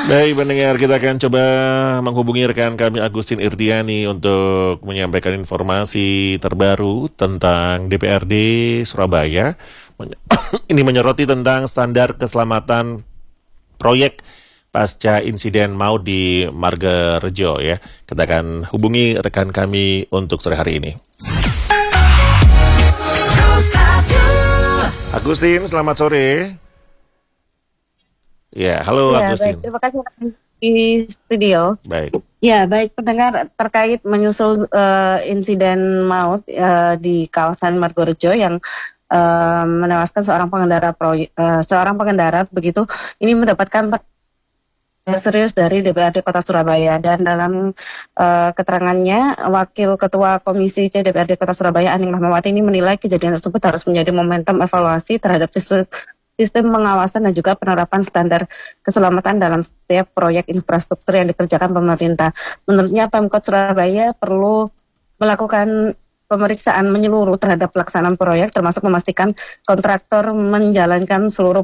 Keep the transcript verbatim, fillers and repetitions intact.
Baik pendengar, kita akan coba menghubungi rekan kami Agustin Irdiani untuk menyampaikan informasi terbaru tentang D P R D Surabaya. Men- Ini menyoroti tentang standar keselamatan proyek pasca insiden maut di Margarejo ya. Kita akan hubungi rekan kami untuk sore hari ini. Agustin, selamat sore. Ya, halo Ya, baik. Agustin. Terima kasih di studio. Baik. Ya, baik pendengar, terkait menyusul eh, insiden maut eh, di kawasan Margorejo yang eh, menewaskan seorang pengendara proyek, eh, seorang pengendara begitu, ini mendapatkan perhatian serius dari D P R D Kota Surabaya. Dan dalam eh, keterangannya, Wakil Ketua Komisi C D P R D Kota Surabaya Aning Rahmawati ini menilai kejadian tersebut harus menjadi momentum evaluasi terhadap sistem sistem pengawasan dan juga penerapan standar keselamatan dalam setiap proyek infrastruktur yang dikerjakan pemerintah. Menurutnya Pemkot Surabaya perlu melakukan pemeriksaan menyeluruh terhadap pelaksanaan proyek, termasuk memastikan kontraktor menjalankan seluruh